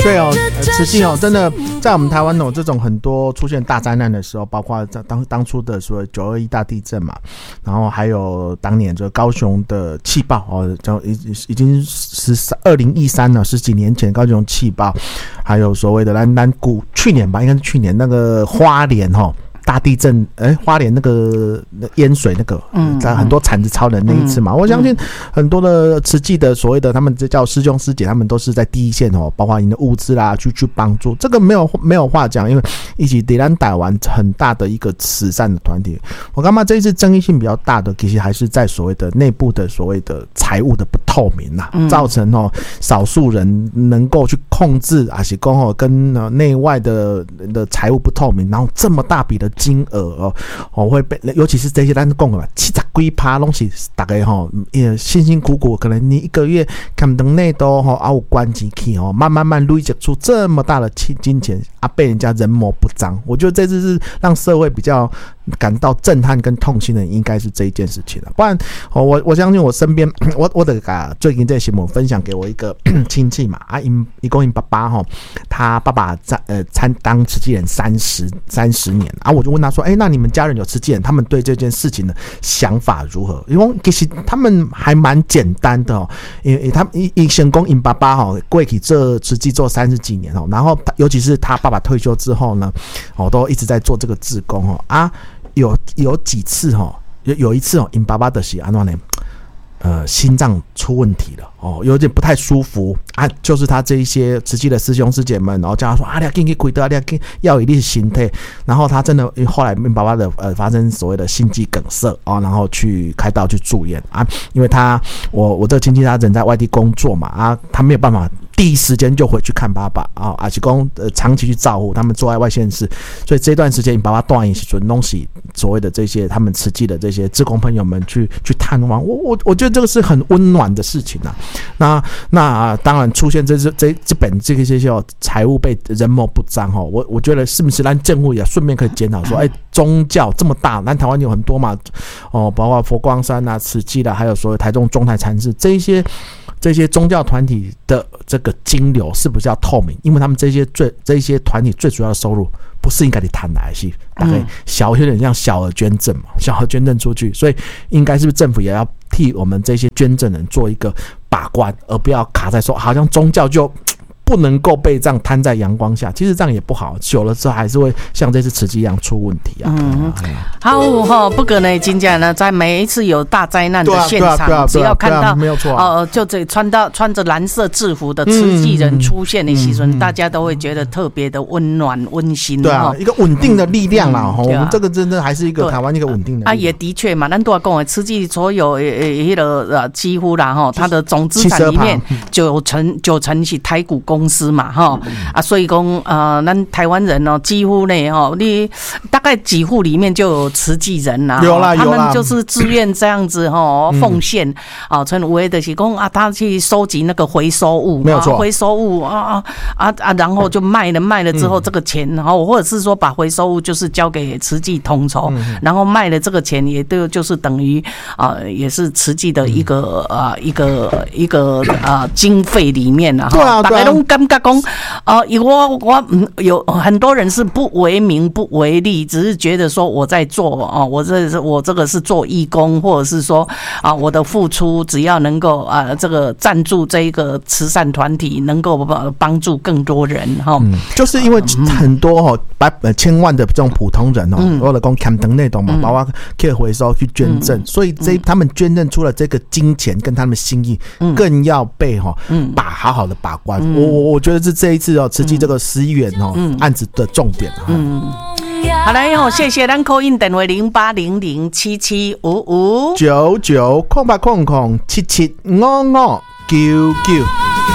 对哦，慈济哦，真的在我们台湾哦，这种很多出现大灾难的时候，包括当初的所谓921大地震嘛，然后还有当年这高雄的气爆哦，已经2013了，10几年前高雄气爆，还有所谓的去年吧，应该是去年那个花莲哦。大地震，花莲那个淹水那个，很多产子超人那一次嘛，我相信很多的慈济的所谓的他们这叫师兄师姐，他们都是在第一线哦，包括你的物资啦，去帮助，这个没有话讲，因为一起抵咱台湾很大的一个慈善的团体。我干嘛这一次争议性比较大的，其实还是在所谓的内部的所谓的财务的不透明啦，造成少数人能够去控制，还是说跟内外的财务不透明，然后这么大笔的金额会被，尤其是这些咱讲的嘛，70几%拢是大概辛辛苦苦，可能你一个月看等内都有关机去慢慢累积出这么大的金钱被人家人模不张。我觉得这次是让社会比较感到震撼跟痛心的，应该是这一件事情了。不然我相信我身边，我的最近这新闻分享给我一个亲戚嘛，一共爸爸他爸爸当慈济人30年啊，我就问他说，那你们家人有慈济人，他们对这件事情的想法如何？因为其实他们还蛮简单的因为他先讲因爸爸过去这慈济做30几年然后尤其是他爸爸退休之后呢，都一直在做这个志工有几次有一次因爸爸的是安怎呢？心脏出问题了有点不太舒服啊，就是他这一些慈济的师兄师姐们，然后叫他说你要赶紧开刀，你要一定心态，然后他真的后来因爸爸的发生所谓的心肌梗塞然后去开刀去住院啊，因为我这个亲戚他人在外地工作嘛他没有办法第一时间就回去看爸爸而且长期去照顾他们住在外县市，所以这段时间爸爸断饮时准东西所谓的这些他们慈济的这些志工朋友们去探望我觉得这个是很温暖的事情那当然出现这本这些财务被人模不张我觉得是不是咱政府也顺便可以检讨说宗教这么大，咱台湾有很多嘛包括佛光山慈济啦，还有所谓台中中台禅寺这些宗教团体的这个金流是不是要透明？因为他们这些团体最主要的收入不是应该你谈来是大概有点像小额捐赠嘛，小额捐赠出去，所以应该是不是政府也要替我们这些捐赠人做一个把关，而不要卡在说好像宗教就不能够被这样摊在阳光下，其实这样也不好，久了之后还是会像这次慈济一样出问题好不可能真正呢，在每一次有大灾难的现场，只要看到没有错就这穿着蓝色制服的慈济人出现的时候，大家都会觉得特别的温暖温馨。 对一个稳定的力量啦我们这个真的还是一个台湾一个稳定的力量也的确嘛，咱都要讲的慈济所有几乎啦它的总资产里面九成是台股公司嘛所以讲咱台湾人几乎呢你大概几户里面就有慈济人啦，他们就是自愿这样子奉献像有的就是讲他去收集那个回收物， 没有错， 回收物然后就卖了之后这个钱或者是说把回收物就是交给慈济统筹然后卖了这个钱也都就是等于也是慈济的一个经费里面大家都感觉讲我有很多人是不为名不为利，只是觉得说我在做我这个是做义工，或者是说我的付出只要能够这个赞助这一个慈善团体，能够帮助更多人就是因为很多千万的这种普通人或者讲砍灯那种嘛，包括去回收去捐赠，所以他们捐赠出了这个金钱跟他们心意更要被好好的把关。我觉得是这一次慈济这个11元案子的重点好来谢谢咱 call in 电话0800775599 990800775599。